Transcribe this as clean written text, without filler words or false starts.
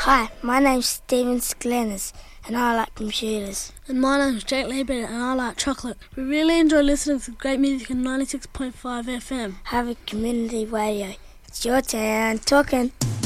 Hi, my name's Stephen Sklenis and I like computers. And my name's Jake Liebert and I like chocolate. We really enjoy listening to great music on 96.5 FM. Have a community radio. It's your turn talking.